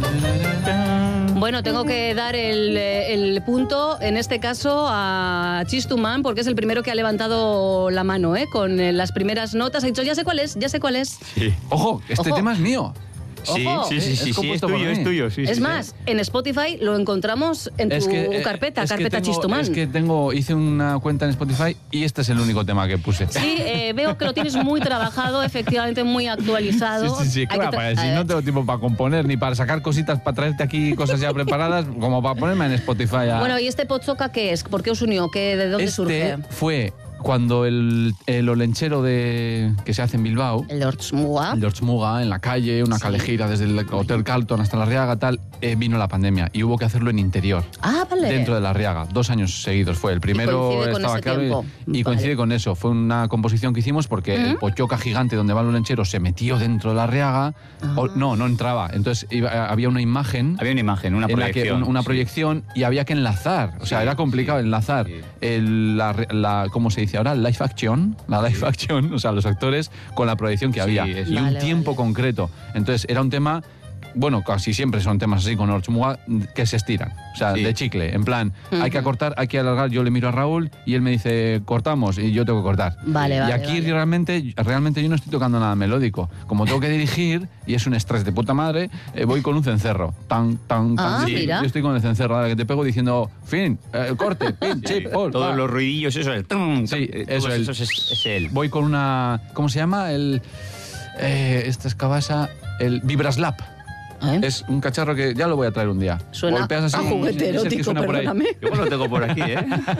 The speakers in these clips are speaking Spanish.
Bueno, tengo que dar el punto, en este caso, a Chistuman, porque es el primero que ha levantado la mano, con las primeras notas. Ha dicho, ya sé cuál es. Sí. Ojo, este tema es mío. Sí, es tuyo. Sí, es más, en Spotify lo encontramos en tu carpeta Chistuman. Es que hice una cuenta en Spotify y este es el único tema que puse. Sí, veo que lo tienes muy trabajado, efectivamente muy actualizado. Sí, claro, si no tengo tiempo para componer ni para sacar cositas, para traerte aquí cosas ya preparadas, como para ponerme en Spotify. Bueno, ¿y este Pochoca qué es? ¿Por qué os unió? ¿De dónde surge? Fue cuando el olenchero que se hace en Bilbao, el de Ortzmuga, en la calle, una callejeira desde el Hotel Carlton hasta La Riaga, vino la pandemia y hubo que hacerlo en interior. Vale. Dentro de La Riaga, 2 años seguidos fue. El primero estaba claro y coincide con eso. Fue una composición que hicimos porque el Pochoca gigante donde va el olenchero se metió dentro de La Riaga. No entraba. Entonces había una imagen. Una proyección. Una proyección y había que enlazar. O sea, era complicado enlazar ¿cómo se dice ahora? La live action, o sea, los actores con la proyección que había y un tiempo concreto. Entonces era un tema, bueno, casi siempre son temas así con Ortzmuga que se estiran, o sea, de chicle, en plan, hay que acortar, hay que alargar. Yo le miro a Raúl y él me dice, cortamos, y yo tengo que cortar. Y aquí realmente yo no estoy tocando nada melódico. Como tengo que dirigir y es un estrés de puta madre, voy con un cencerro. Mira. Yo estoy con el cencerro, ahora que te pego diciendo, fin, corte, pin, chip, pol. Todos los ruidillos, eso es el... Sí, eso es él. Voy con una... ¿Cómo se llama? Esta es cabasa, el Vibraslap. Es un cacharro que ya lo voy a traer un día. Suena golpeas así, a juguete erótico, perdóname. Yo lo tengo por aquí,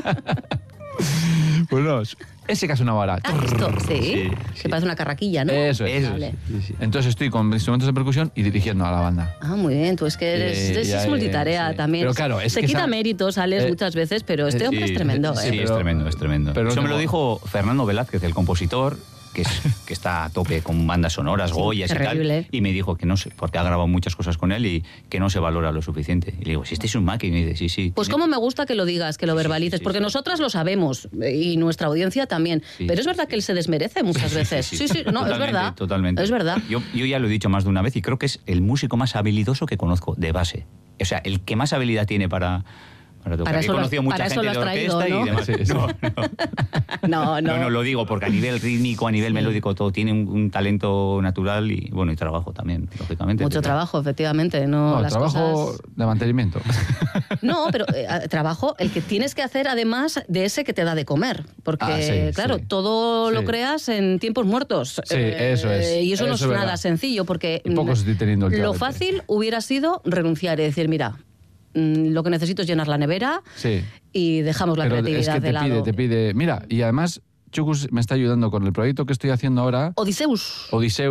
Bueno, ese que es una vara. Esto, sí. Que parece una carraquilla, ¿no? Eso es. Vale. Sí. Entonces estoy con instrumentos de percusión y dirigiendo a la banda. Muy bien. Tú es que eres multitarea también. Pero claro, se quita méritos, Alex, muchas veces, pero este hombre es tremendo. Sí, es tremendo. Pero eso me lo dijo Fernando Velázquez, el compositor, que está a tope con bandas sonoras, Goyas y tal, y me dijo que no sé, porque ha grabado muchas cosas con él y que no se valora lo suficiente. Y le digo, si este es un máquina, y me dice, sí. Pues como me gusta que lo digas, que lo verbalices, porque nosotras lo sabemos, y nuestra audiencia también, pero es verdad que él se desmerece muchas veces. Sí, no, totalmente, es verdad. Totalmente. Es verdad. Yo ya lo he dicho más de una vez y creo que es el músico más habilidoso que conozco, de base. O sea, el que más habilidad tiene para tocar. He conocido mucha gente de orquesta y demás. No, lo digo porque a nivel rítmico, a nivel melódico, todo tiene un talento natural y trabajo también, lógicamente. Mucho trabajo, efectivamente. No, las trabajo cosas... de mantenimiento. No, pero trabajo el que tienes que hacer además de ese que te da de comer. Porque, todo lo creas en tiempos muertos. Sí, eso es. Y eso no es nada sencillo porque estoy teniendo lo fácil hubiera sido renunciar y decir, mira, lo que necesito es llenar la nevera y dejamos la creatividad de lado. Te pide, mira, y además Chucus me está ayudando con el proyecto que estoy haciendo ahora. Odisseus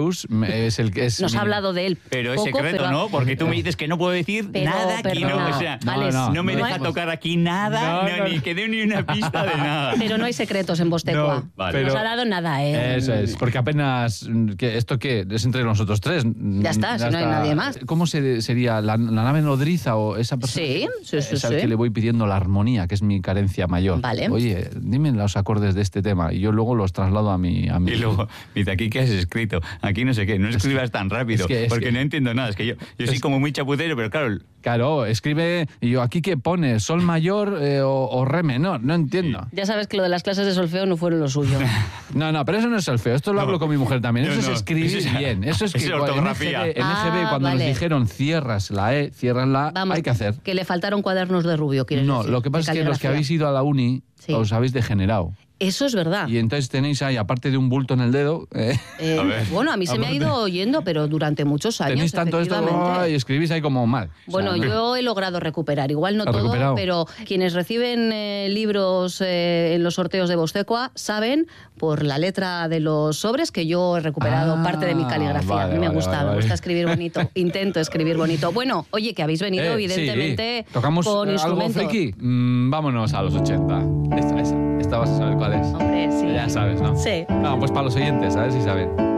es el que es... Nos ha hablado de él. Pero es secreto, ¿no? Porque tú me dices que no puedo decir nada aquí, ¿no? O sea, no me deja tocar aquí nada, ni que dé ni una pista de nada. Pero no hay secretos en Bostecua. No nos ha dado nada, Eso es, porque apenas... ¿Esto qué? Es entre nosotros tres. Ya está, si no hay nadie más. ¿Cómo sería? ¿La nave nodriza o esa persona? Sí. Es al que le voy pidiendo la armonía, que es mi carencia mayor. Vale. Oye, dime los acordes de este tema. Y yo luego los traslado a mi... Y luego, dice, ¿aquí qué has escrito? Aquí no sé qué, no escribas tan rápido, porque no entiendo nada. Es que yo soy como muy chapucero, pero claro... Claro, escribe, y yo, ¿aquí qué pone? ¿Sol mayor o re menor? No entiendo. Ya sabes que lo de las clases de solfeo no fueron lo suyo. No, pero eso no es solfeo, esto lo hablo con mi mujer también. Eso es escribir bien. Eso es que ortografía. En EGB, cuando nos dijeron cierras la E, cierras la A, hay que hacer. Que le faltaron cuadernos de rubio, ¿quieres decir? No, lo que pasa es que los que habéis ido a la uni os habéis degenerado. Eso es verdad. Y entonces tenéis ahí, aparte de un bulto en el dedo... bueno, a mí se me ha ido oyendo, pero durante muchos años, tenéis tanto esto y escribís ahí como mal. Bueno, yo he logrado recuperar, igual no todo, pero quienes reciben libros en los sorteos de Bostecua saben, por la letra de los sobres, que yo he recuperado parte de mi caligrafía. A mí me gusta escribir bonito, intento escribir bonito. Bueno, oye, que habéis venido evidentemente ¿Tocamos con algo friki? Vámonos a los 80. Esta vas a saber cuál es. Hombre, sí. Ya sabes, ¿no? Sí. No, pues para los oyentes, a ver si saben.